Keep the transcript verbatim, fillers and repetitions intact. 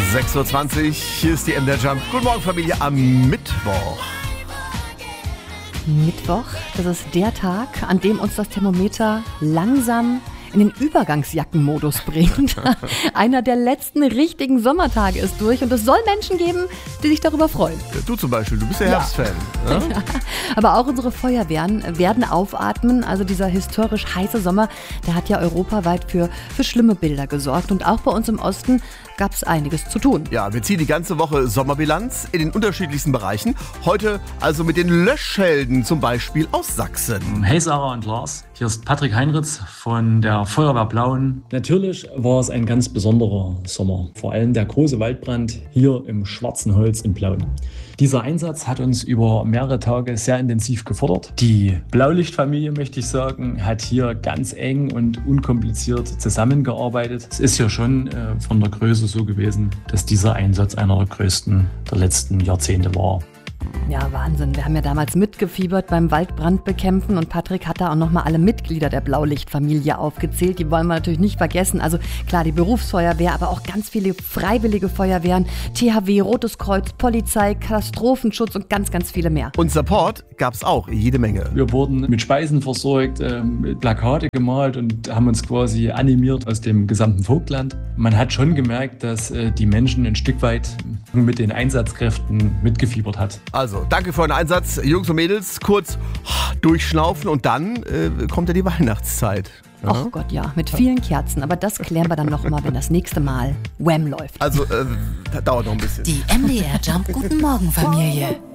sechs Uhr zwanzig, hier ist die M D R Jump. Guten Morgen, Familie, am Mittwoch. Mittwoch, das ist der Tag, an dem uns das Thermometer langsam in den Übergangsjackenmodus bringt. Einer der letzten richtigen Sommertage ist durch und es soll Menschen geben, die sich darüber freuen. Ja, du zum Beispiel, du bist ja Herbstfan. Ja. Ne? Ja. Aber auch unsere Feuerwehren werden aufatmen. Also dieser historisch heiße Sommer, der hat ja europaweit für, für schlimme Bilder gesorgt. Und auch bei uns im Osten gab es einiges zu tun. Ja, wir ziehen die ganze Woche Sommerbilanz in den unterschiedlichsten Bereichen. Heute also mit den Löschhelden, zum Beispiel aus Sachsen. Hey Sarah und Lars, hier ist Patrick Heinritz von der Feuerwehr Blauen. Natürlich war es ein ganz besonderer Sommer, vor allem der große Waldbrand hier im Schwarzenholz in Plauen. Dieser Einsatz hat uns über mehrere Tage sehr intensiv gefordert. Die Blaulichtfamilie, möchte ich sagen, hat hier ganz eng und unkompliziert zusammengearbeitet. Es ist ja schon äh, von der Größe so gewesen, dass dieser Einsatz einer der größten der letzten Jahrzehnte war. Ja, Wahnsinn. Wir haben ja damals mitgefiebert beim Waldbrand bekämpfen und Patrick hat da auch nochmal alle Mitglieder der Blaulichtfamilie aufgezählt. Die wollen wir natürlich nicht vergessen. Also klar, die Berufsfeuerwehr, aber auch ganz viele freiwillige Feuerwehren, T H W, Rotes Kreuz, Polizei, Katastrophenschutz und ganz, ganz viele mehr. Und Support gab's auch jede Menge. Wir wurden mit Speisen versorgt, äh, mit Plakate gemalt und haben uns quasi animiert aus dem gesamten Vogtland. Man hat schon gemerkt, dass äh, die Menschen ein Stück weit mit den Einsatzkräften mitgefiebert hat. Also, danke für euren Einsatz, Jungs und Mädels. Kurz durchschnaufen und dann äh, kommt ja die Weihnachtszeit. Ja? Ach Gott, ja, mit vielen Kerzen. Aber das klären wir dann nochmal, wenn das nächste Mal Wham läuft. Also, äh, das dauert noch ein bisschen. Die M D R Jump Guten Morgen Familie.